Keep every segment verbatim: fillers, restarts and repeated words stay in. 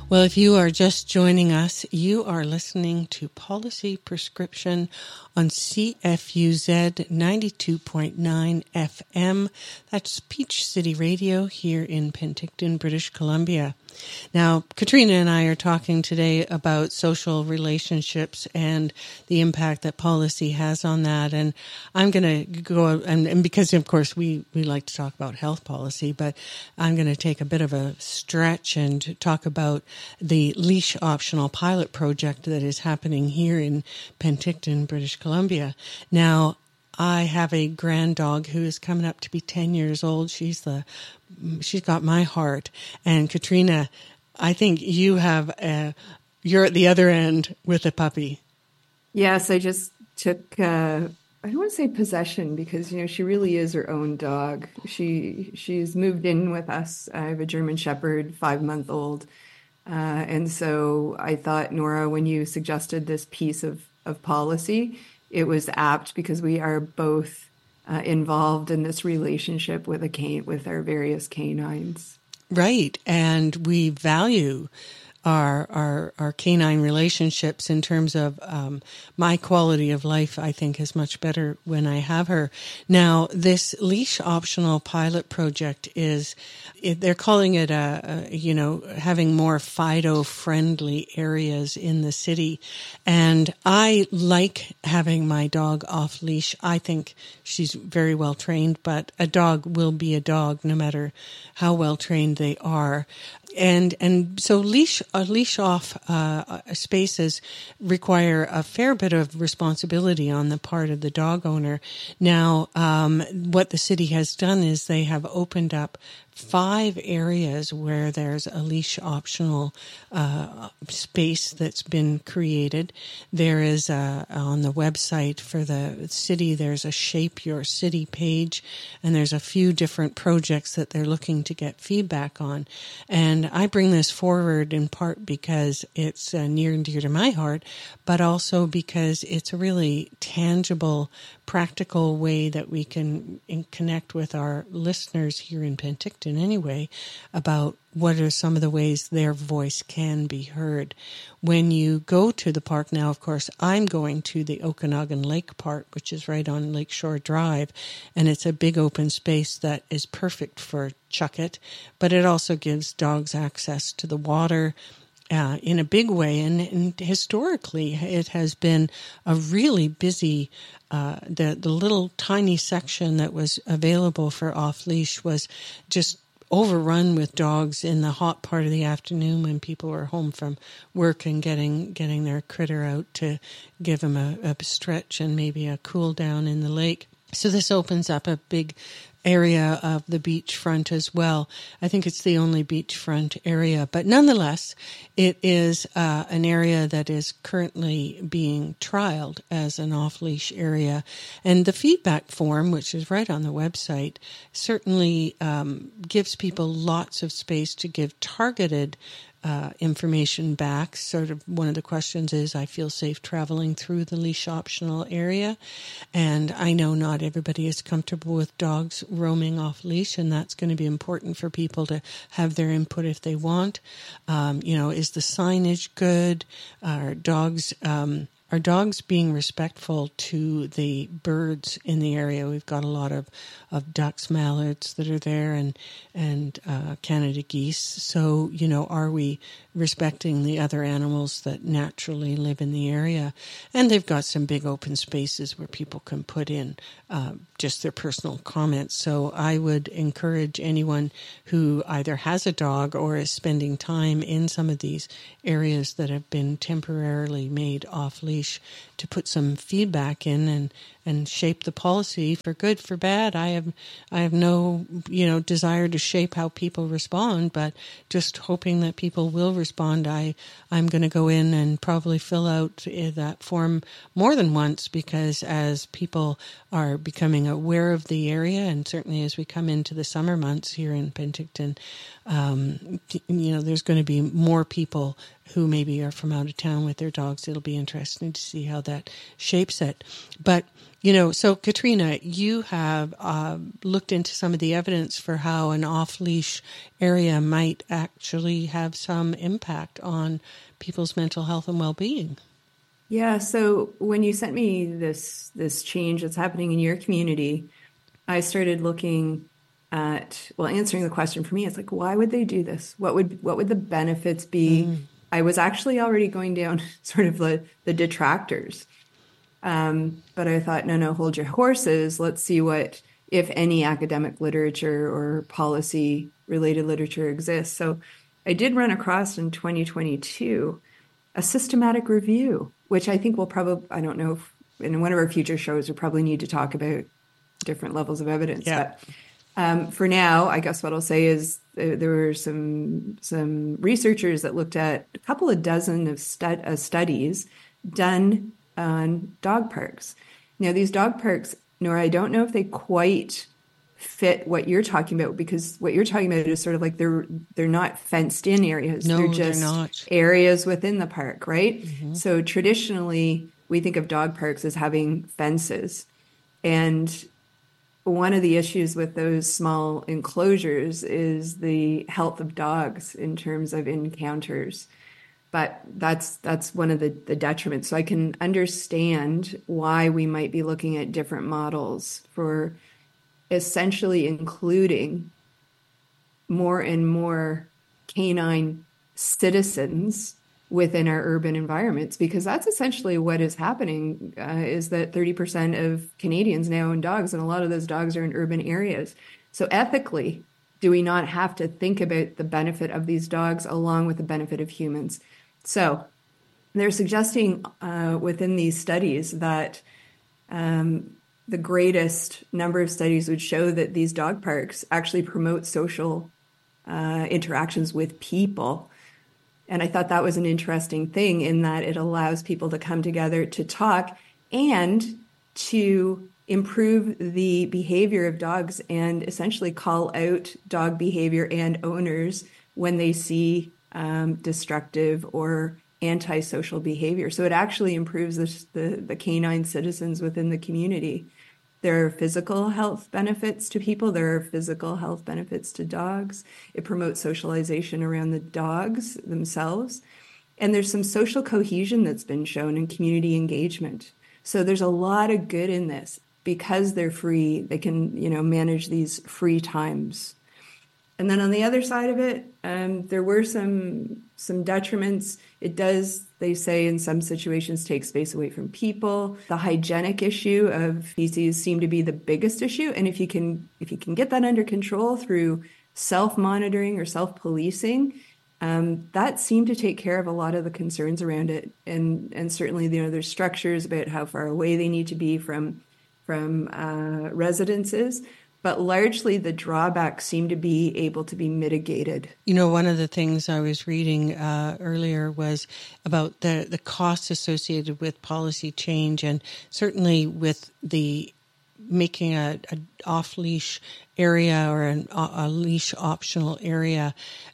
Well, if you are just joining us, you are listening to Policy Prescription on C F U Z ninety-two point nine F M. That's Peach City Radio here in Penticton, British Columbia. Now, Katrina and I are talking today about social relationships and the impact that policy has on that. And I'm going to go, and, and because, of course, we, we like to talk about health policy, but I'm going to take a bit of a stretch and talk about the leash optional pilot project that is happening here in Penticton, British Columbia. Now, I have a grand dog who is coming up to be ten years old. She's the, she's got my heart. And Katrina, I think you have, a, you're at the other end with a puppy. Yes, I just took, uh, I don't want to say possession because, you know, she really is her own dog. She, she's moved in with us. I have a German Shepherd, five month old. Uh, and so I thought, Nora, when you suggested this piece of, of policy, it was apt because we are both uh, involved in this relationship with a cane, with our various canines. Right. And we value our, our, our canine relationships in terms of, um, my quality of life, I think, is much better when I have her. Now, this leash optional pilot project is, it, they're calling it a, a, you know, having more Fido friendly areas in the city. And I like having my dog off leash. I think she's very well trained, but a dog will be a dog no matter how well trained they are. And and so leash uh, leash off uh, spaces require a fair bit of responsibility on the part of the dog owner. Now, um, what the city has done is they have opened up five areas where there's a leash optional uh, space that's been created. There is a, on the website for the city, there's a Shape Your City page, and there's a few different projects that they're looking to get feedback on. And I bring this forward in part because it's uh, near and dear to my heart, but also because it's a really tangible, practical way that we can connect with our listeners here in Penticton anyway about what are some of the ways their voice can be heard. When you go to the park now, of course, I'm going to the Okanagan Lake Park, which is right on Lakeshore Drive, and it's a big open space that is perfect for Chuckit, but it also gives dogs access to the water Uh, in a big way, and, and historically it has been a really busy, uh, the, the little tiny section that was available for off-leash was just overrun with dogs in the hot part of the afternoon when people were home from work and getting getting their critter out to give them a, a stretch and maybe a cool down in the lake. So this opens up a big area of the beachfront as well. I think it's the only beachfront area, but nonetheless, it is uh, an area that is currently being trialed as an off-leash area. And the feedback form, which is right on the website, certainly um, gives people lots of space to give targeted Uh, information back. Sort of one of the questions is, I feel safe traveling through the leash optional area. And I know not everybody is comfortable with dogs roaming off leash, and that's going to be important for people to have their input if they want. Um, you know, is the signage good? Are dogs, um, are dogs being respectful to the birds in the area? We've got a lot of, of ducks, mallards that are there, and and uh, Canada geese. So, you know, are we respecting the other animals that naturally live in the area? And they've got some big open spaces where people can put in uh, just their personal comments. So I would encourage anyone who either has a dog or is spending time in some of these areas that have been temporarily made off-leash to put some feedback in and, and shape the policy for good, for bad. I have I have no, you know, desire to shape how people respond, but just hoping that people will respond. I, I'm going to go in and probably fill out that form more than once, because as people are becoming aware of the area, and certainly as we come into the summer months here in Penticton, um, you know, there's going to be more people who maybe are from out of town with their dogs. It'll be interesting to see how that shapes it. But You know, so Katrina, you have uh, looked into some of the evidence for how an off-leash area might actually have some impact on people's mental health and well-being. Yeah, so when you sent me this this change that's happening in your community, I started looking at, well, answering the question for me. It's like, why would they do this? What would what would the benefits be? Mm. I was actually already going down sort of the, the detractors. Um, but I thought, no, no, hold your horses. Let's see what, if any, academic literature or policy related literature exists. So I did run across in twenty twenty-two a systematic review, which I think we'll probably, I don't know if in one of our future shows, we probably need to talk about different levels of evidence. Yeah. But um, for now, I guess what I'll say is uh, there were some some researchers that looked at a couple of dozen of stud, uh, studies done on dog parks. Now, these dog parks, Nora, I don't know if they quite fit what you're talking about, because what you're talking about is sort of like they're they're not fenced in areas. No, they're just they're not. areas within the park, right? Mm-hmm. So traditionally, we think of dog parks as having fences. And one of the issues with those small enclosures is the health of dogs in terms of encounters. But that's that's one of the, the detriments. So I can understand why we might be looking at different models for essentially including more and more canine citizens within our urban environments, because that's essentially what is happening, uh, is that thirty percent of Canadians now own dogs, and a lot of those dogs are in urban areas. So ethically, do we not have to think about the benefit of these dogs along with the benefit of humans? So they're suggesting uh, within these studies that um, the greatest number of studies would show that these dog parks actually promote social uh, interactions with people. And I thought that was an interesting thing, in that it allows people to come together to talk and to improve the behavior of dogs, and essentially call out dog behavior and owners when they see um, destructive or antisocial behavior. So it actually improves the, the, the canine citizens within the community. There are physical health benefits to people. There are physical health benefits to dogs. It promotes socialization around the dogs themselves. And there's some social cohesion that's been shown in community engagement. So there's a lot of good in this. Because they're free, they can, you know, manage these free times. And then on the other side of it, um, there were some some detriments. It does, they say, in some situations, take space away from people. The hygienic issue of feces seem to be the biggest issue. And if you can if you can get that under control through self-monitoring or self-policing, um, that seemed to take care of a lot of the concerns around it. And and certainly, you know, there's structures about how far away they need to be from from uh, residences. But largely, the drawbacks seem to be able to be mitigated. You know, one of the things I was reading uh, earlier was about the, the costs associated with policy change, and certainly with the making a, a off-leash area or an, a leash optional area.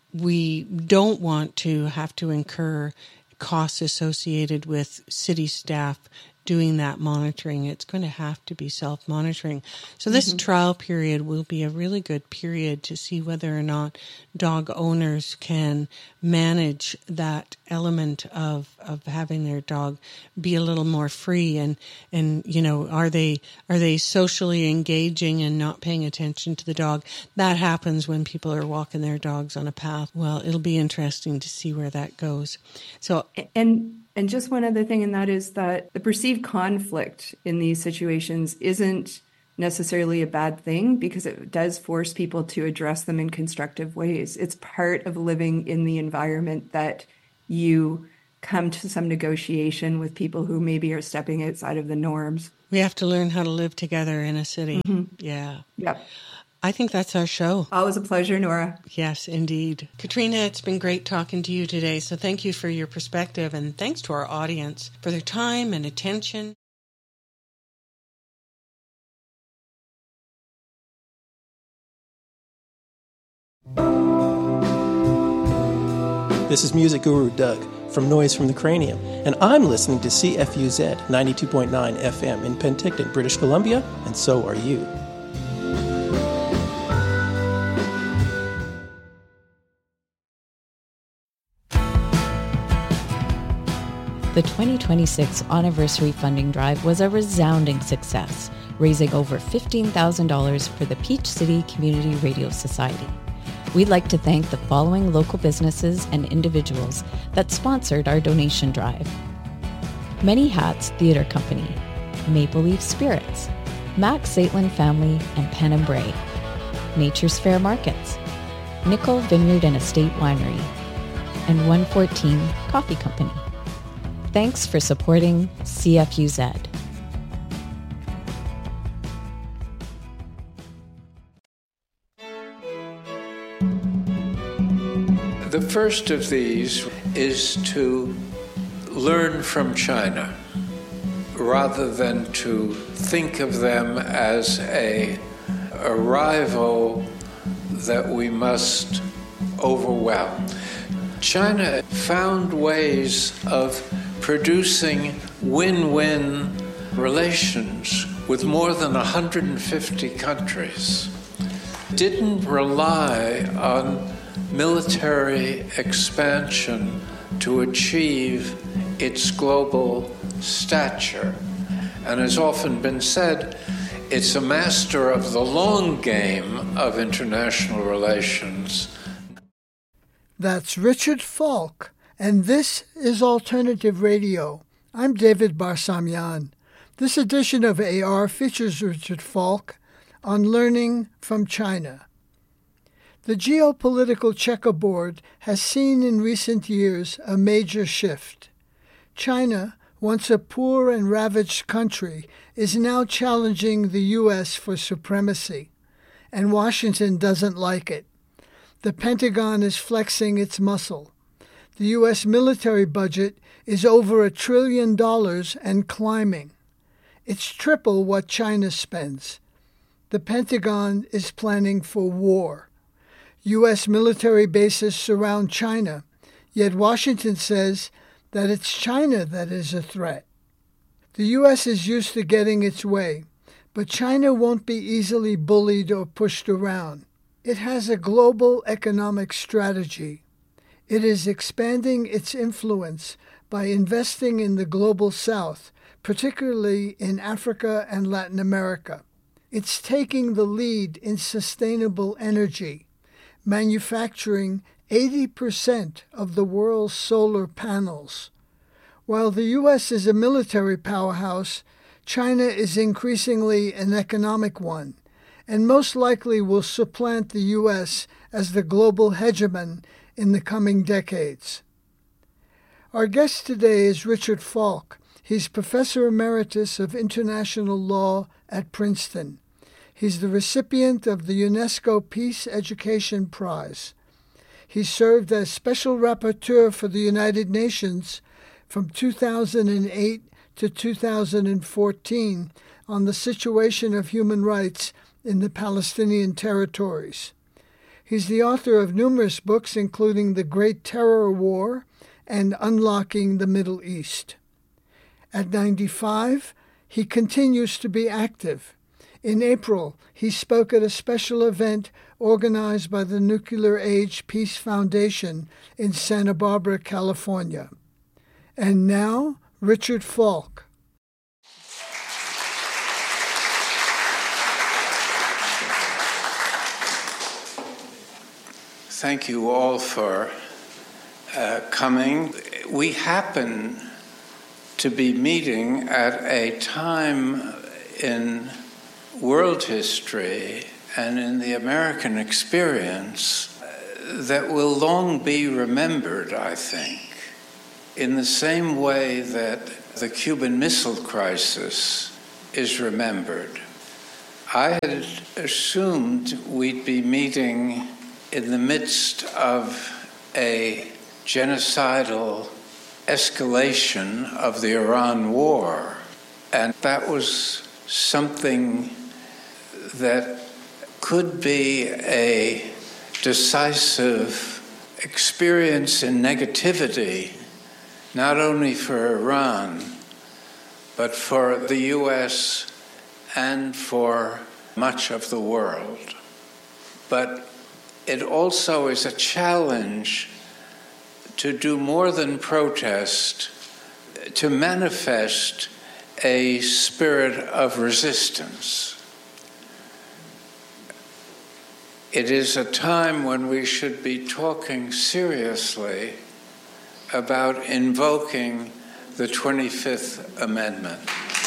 We don't want to have to incur costs associated with city staff doing that monitoring. It's going to have to be self-monitoring. So this mm-hmm. trial period will be a really good period to see whether or not dog owners can manage that element of, of having their dog be a little more free, and, and, you know, are they, are they socially engaging and not paying attention to the dog? That happens when people are walking their dogs on a path. Well, it'll be interesting to see where that goes. So, and, And just one other thing, and that is that the perceived conflict in these situations isn't necessarily a bad thing, because it does force people to address them in constructive ways. It's part of living in the environment that you come to some negotiation with people who maybe are stepping outside of the norms. We have to learn how to live together in a city. Mm-hmm. Yeah. Yep. I think that's our show. Always a pleasure, Nora. Yes, indeed. Katrina, it's been great talking to you today. So thank you for your perspective, and thanks to our audience for their time and attention. This is Music Guru Doug. from Noise from the Cranium, and I'm listening to C F U Z ninety-two point nine F M in Penticton, British Columbia, and so are you. The twenty twenty-six anniversary funding drive was a resounding success, raising over fifteen thousand dollars for the Peach City Community Radio Society. We'd like to thank the following local businesses and individuals that sponsored our donation drive. Many Hats Theatre Company, Maple Leaf Spirits, Max Zaitlin Family and Pen and Bray, Nature's Fair Markets, Nickel Vineyard and Estate Winery, and one fourteen Coffee Company. Thanks for supporting C F U Z. The first of these is to learn from China rather than to think of them as a, a rival that we must overwhelm. China found ways of producing win-win relations with more than one hundred fifty countries. Didn't rely on military expansion to achieve its global stature. And has often been said, it's a master of the long game of international relations. That's Richard Falk, and this is Alternative Radio. I'm David Barsamian. This edition of A R features Richard Falk on learning from China. The geopolitical checkerboard has seen in recent years a major shift. China, once a poor and ravaged country, is now challenging the U S for supremacy, and Washington doesn't like it. The Pentagon is flexing its muscle. The U S military budget is over a trillion dollars and climbing. It's triple what China spends. The Pentagon is planning for war. U S military bases surround China, yet Washington says that it's China that is a threat. The U S is used to getting its way, but China won't be easily bullied or pushed around. It has a global economic strategy. It is expanding its influence by investing in the global south, particularly in Africa and Latin America. It's taking the lead in sustainable energy, manufacturing eighty percent of the world's solar panels. While the U S is a military powerhouse, China is increasingly an economic one, and most likely will supplant the U S as the global hegemon in the coming decades. Our guest today is Richard Falk. He's Professor Emeritus of International Law at Princeton. He's the recipient of the UNESCO Peace Education Prize. He served as Special Rapporteur for the United Nations from two thousand eight to two thousand fourteen on the situation of human rights in the Palestinian territories. He's the author of numerous books, including The Great Terror War and Unlocking the Middle East. At ninety-five, he continues to be active. In April, he spoke at a special event organized by the Nuclear Age Peace Foundation in Santa Barbara, California. And now, Richard Falk. Thank you all for uh, coming. We happen to be meeting at a time in world history and in the American experience that will long be remembered, I think, in the same way that the Cuban Missile Crisis is remembered. I had assumed we'd be meeting in the midst of a genocidal escalation of the Iran war, and that was something that could be a decisive experience in negativity not only for Iran, but for the U S and for much of the world. But it also is a challenge to do more than protest, to manifest a spirit of resistance. It is a time when we should be talking seriously about invoking the twenty-fifth Amendment.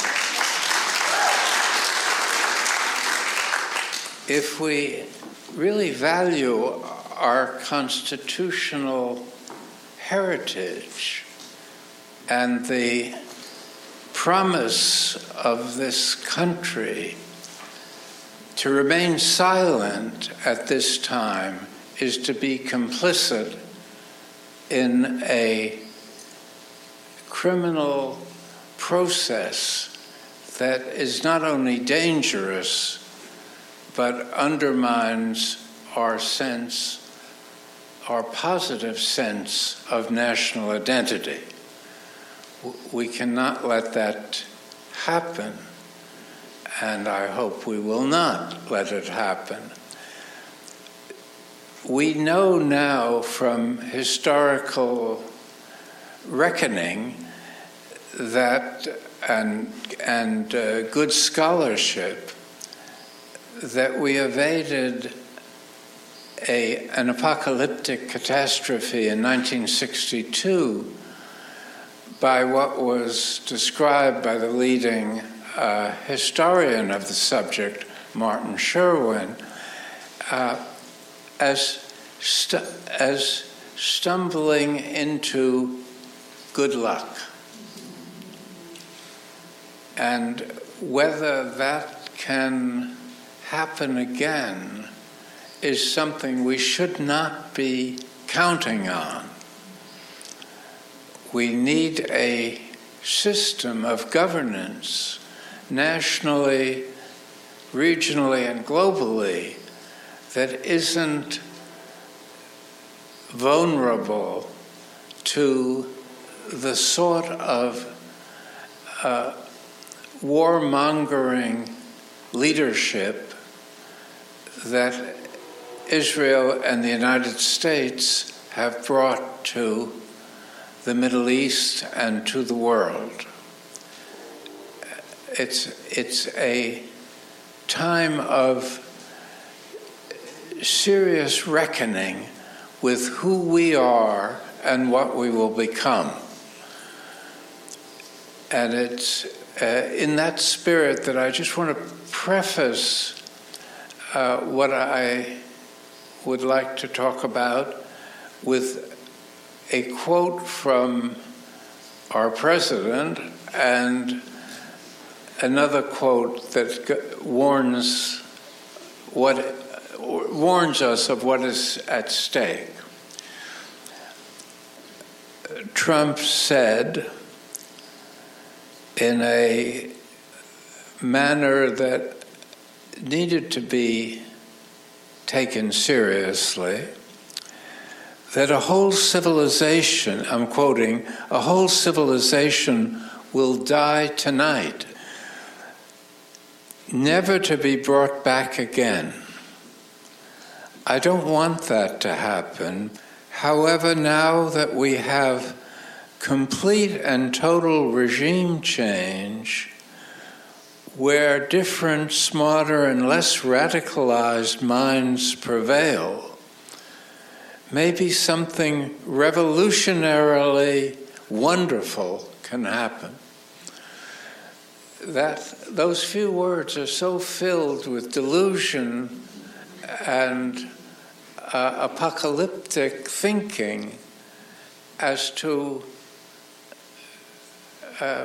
If we really value our constitutional heritage and the promise of this country, to remain silent at this time is to be complicit in a criminal process that is not only dangerous, but undermines our sense, our positive sense of national identity. We cannot let that happen, and I hope we will not let it happen. We know now from historical reckoning that, and, and uh, good scholarship, that we evaded a, an apocalyptic catastrophe in nineteen sixty-two by what was described by the leading uh, historian of the subject, Martin Sherwin, uh, as, stu- as stumbling into good luck. And whether that can happen again is something we should not be counting on. We need a system of governance, nationally, regionally, and globally, that isn't vulnerable to the sort of uh, warmongering leadership that Israel and the United States have brought to the Middle East and to the world. It's, it's a time of serious reckoning with who we are and what we will become. And it's uh, in that spirit that I just want to preface uh, what I would like to talk about with a quote from our president and another quote that warns what warns us of what is at stake. Trump said in a manner that needed to be taken seriously that a whole civilization, I'm quoting, a whole civilization will die tonight, never to be brought back again. I don't want that to happen. However, now that we have complete and total regime change, where different, smarter, and less radicalized minds prevail, maybe something revolutionarily wonderful can happen. That those few words are so filled with delusion and uh, apocalyptic thinking as to uh,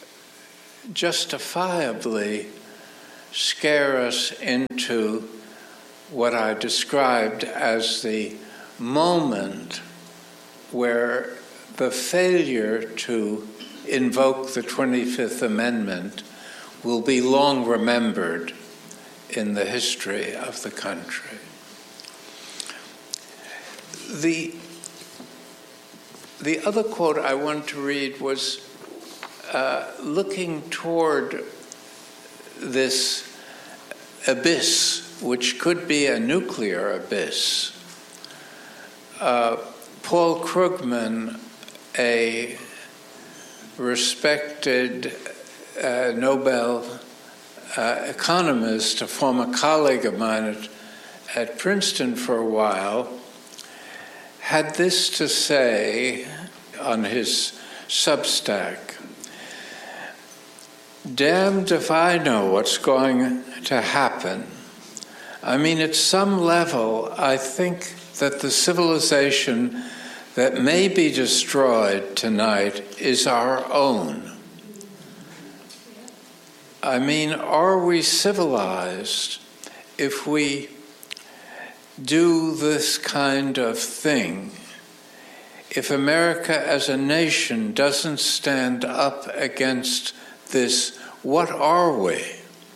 justifiably scare us into what I described as the moment where the failure to invoke the twenty-fifth Amendment will be long remembered in the history of the country. The, the other quote I wanted to read was uh, looking toward this abyss, which could be a nuclear abyss. Uh, Paul Krugman, a respected uh, Nobel uh, economist, a former colleague of mine at, at Princeton for a while, had this to say on his Substack: damned if I know what's going to happen. I mean, at some level, I think that the civilization that may be destroyed tonight is our own. I mean, are we civilized if we do this kind of thing? If America as a nation doesn't stand up against this, what are we?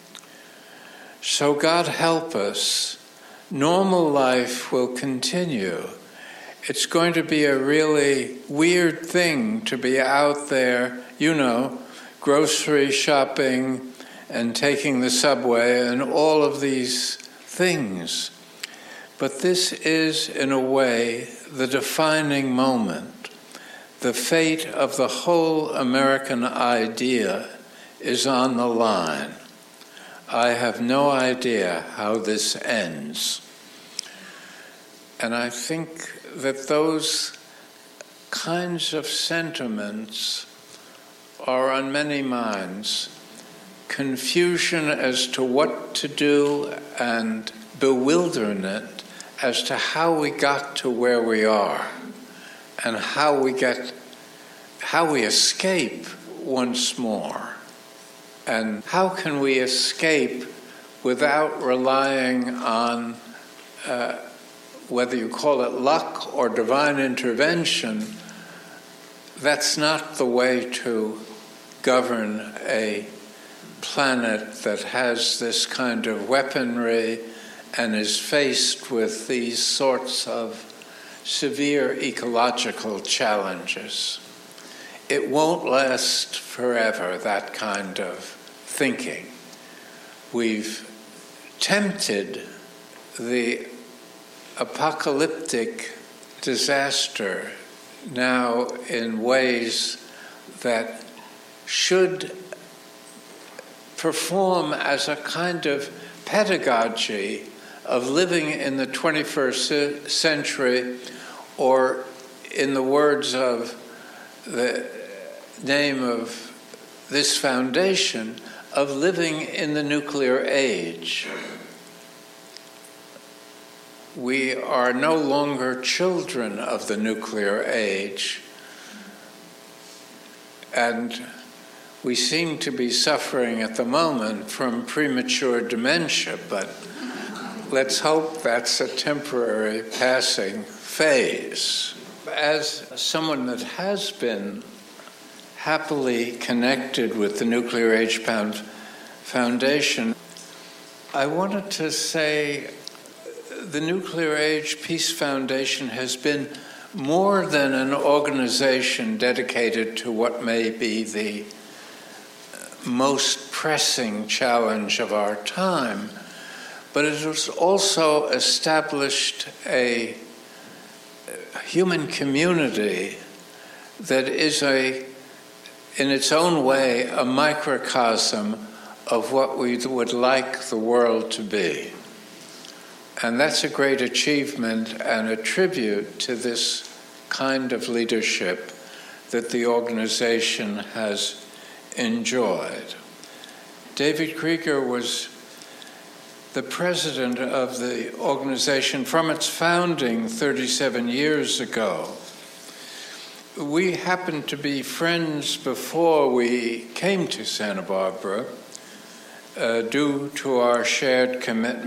So God help us. Normal life will continue. It's going to be a really weird thing to be out there, you know, grocery shopping and taking the subway and all of these things. But this is, in a way, the defining moment. The fate of the whole American idea is on the line. I have no idea how this ends. And I think that those kinds of sentiments are on many minds. Confusion as to what to do and bewilderment as to how we got to where we are and how we get, how we escape once more. And how can we escape without relying on uh, whether you call it luck or divine intervention? That's not the way to govern a planet that has this kind of weaponry and is faced with these sorts of severe ecological challenges. It won't last forever, that kind of thinking. We've tempted the apocalyptic disaster now in ways that should perform as a kind of pedagogy of living in the twenty-first century, or in the words of the name of this foundation, of living in the nuclear age. We are no longer children of the nuclear age, and we seem to be suffering at the moment from premature dementia, but let's hope that's a temporary passing phase. As someone that has been happily connected with the Nuclear Age Foundation, I wanted to say the Nuclear Age Peace Foundation has been more than an organization dedicated to what may be the most pressing challenge of our time, but it has also established a human community that is a, in its own way, a microcosm of what we would like the world to be. And that's a great achievement and a tribute to this kind of leadership that the organization has enjoyed. David Krieger was the president of the organization from its founding thirty-seven years ago. We happened to be friends before we came to Santa Barbara, uh, due to our shared commitment